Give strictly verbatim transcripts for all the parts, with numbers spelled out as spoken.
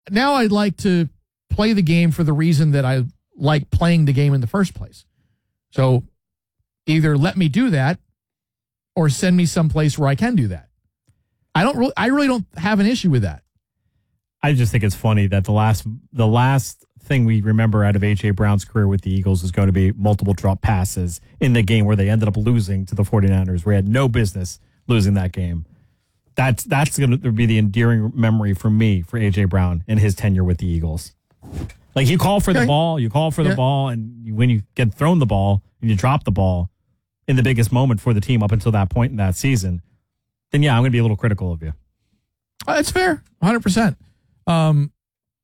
now I'd like to play the game for the reason that I like playing the game in the first place. So either let me do that or send me someplace where I can do that. I don't really, I really don't have an issue with that. I just think it's funny that the last the last thing we remember out of A J. Brown's career with the Eagles is going to be multiple drop passes in the game where they ended up losing to the 49ers. We had no business losing that game. That's that's going to be the endearing memory for me for A J. Brown and his tenure with the Eagles. Like, you call for okay. the ball, you call for the yeah. ball, and you, when you get thrown the ball and you drop the ball in the biggest moment for the team up until that point in that season, then yeah, I'm going to be a little critical of you. Uh, it's fair, one hundred percent. Um,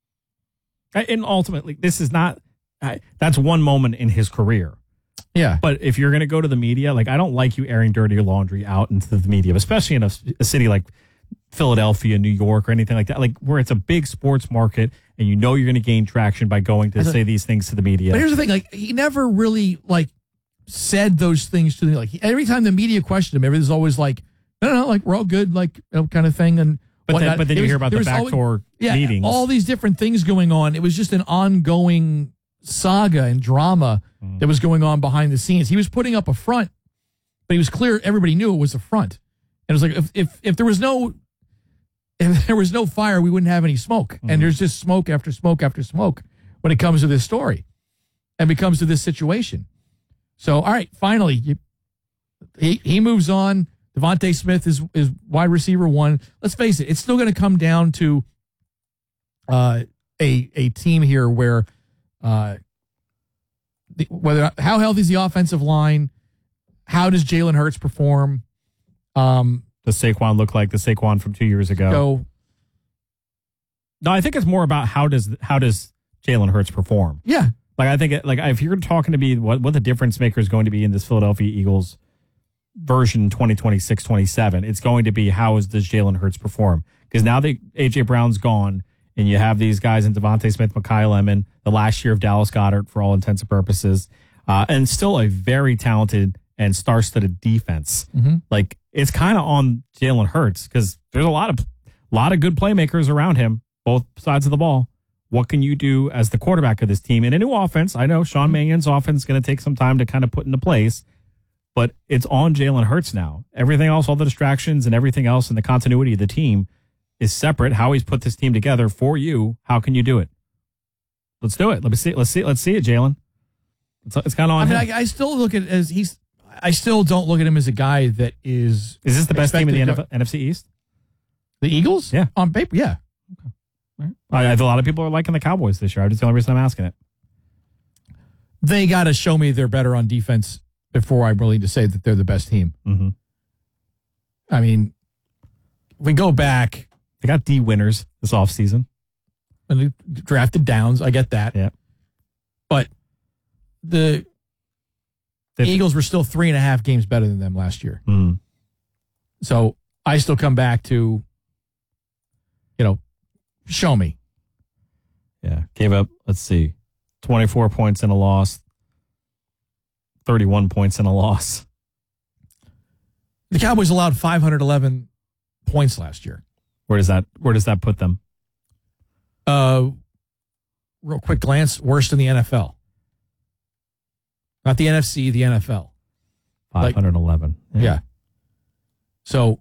and ultimately, this is not, uh, that's one moment in his career. Yeah. But if you're going to go to the media, like, I don't like you airing dirty laundry out into the media, especially in a, a city like Philadelphia, New York, or anything like that, like where it's a big sports market and you know you're going to gain traction by going to say these things to the media. But here's the thing, like, he never really, like, said those things to the, like, every time the media questioned him, everything's always like, no, no, no, like, we're all good, like, you know, kind of thing. And But then, but then you was, hear about the backdoor yeah, meetings. All these different things going on. It was just an ongoing saga and drama mm. that was going on behind the scenes. He was putting up a front, but he was clear everybody knew it was a front. And it was like, if if, if there was no if there was no fire, we wouldn't have any smoke. Mm. And there's just smoke after smoke after smoke when it comes to this story and it comes to this situation. So, all right, finally, you, he he moves on. Devontae Smith is is wide receiver one. Let's face it, it's still going to come down to uh, a a team here where uh, the, whether how healthy is the offensive line, how does Jalen Hurts perform? Um, does Saquon look like the Saquon from two years ago? So, no, I think it's more about how does how does Jalen Hurts perform? Yeah, like I think it, like if you're talking to me, what what the difference maker is going to be in this Philadelphia Eagles version twenty twenty-six twenty-seven, it's going to be how is does Jalen Hurts perform? Because now that A J. Brown's gone and you have these guys in Devontae Smith, Mekhi Lemon, the last year of Dallas Goedert for all intents and purposes, uh, and still a very talented and star-studded defense. Mm-hmm. Like, it's kind of on Jalen Hurts because there's a lot of lot of good playmakers around him, both sides of the ball. What can you do as the quarterback of this team in a new offense? I know Sean Mannion's offense is going to take some time to kind of put into place, but it's on Jalen Hurts now. Everything else, all the distractions and everything else and the continuity of the team is separate. How he's put this team together for you, how can you do it? Let's do it. Let's see it. Let's see it. Let's see it, Jalen. It's, it's kind of on I mean, him. I, I still look at it as he's. I still don't look at him as a guy that is. Is this the best team in the N F L, N F C East? The Eagles? Yeah. On paper, yeah. Okay. Right. I, I, a lot of people are liking the Cowboys this year. That's the only reason I'm asking it. They got to show me they're better on defense before I'm willing to say that they're the best team. Mm-hmm. I mean, we go back. They got D winners this offseason. And they drafted Downs. I get that. Yeah. But the They've, Eagles were still three and a half games better than them last year. Mm. So I still come back to, you know, show me. Yeah. Gave up, let's see, twenty-four points in a loss, thirty-one points in a loss. The Cowboys allowed five hundred eleven points last year. Where does that Where does that put them? Uh, real quick glance, worst in the N F L. Not the N F C, the N F L. five hundred eleven. Like, yeah. yeah. So.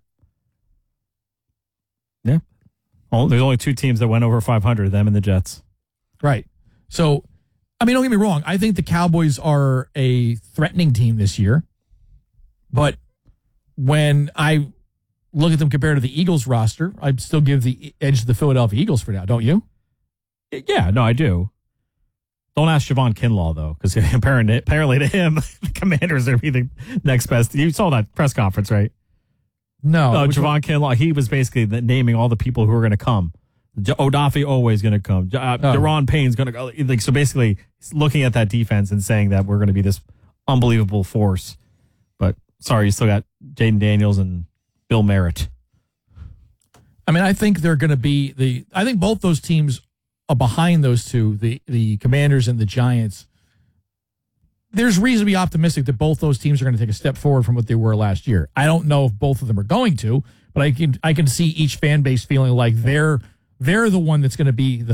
Yeah. Oh, there's only two teams that went over five hundred, them and the Jets. Right. So, I mean, don't get me wrong. I think the Cowboys are a threatening team this year. But when I look at them compared to the Eagles roster, I still give the edge to the Philadelphia Eagles for now, don't you? Yeah, no, I do. Don't ask Javon Kinlaw, though, because apparently, apparently to him, the Commanders are be the next best. You saw that press conference, right? No. Uh, Javon Kinlaw, he was basically the, naming all the people who are going to come. J- Odafe always going to come. J- uh, oh. Deron Payne's going to go. Like, so basically, looking at that defense and saying that we're going to be this unbelievable force. But, sorry, you still got Jaden Daniels and Bill Merritt. I mean, I think they're going to be the – I think both those teams are behind those two, the, the Commanders and the Giants. There's reason to be optimistic that both those teams are going to take a step forward from what they were last year. I don't know if both of them are going to, but I can I can see each fan base feeling like they're They're the one that's going to be the